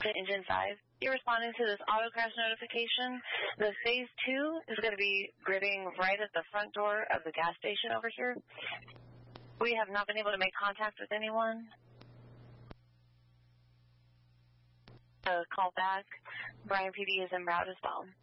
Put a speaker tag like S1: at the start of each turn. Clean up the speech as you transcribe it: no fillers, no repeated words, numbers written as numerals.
S1: to Engine 5. You're responding to this auto crash notification. The phase 2 is going to be gridding right at the front door of the gas station over here. We have not been able to make contact with anyone. Call back. Bryan PD is en route as well.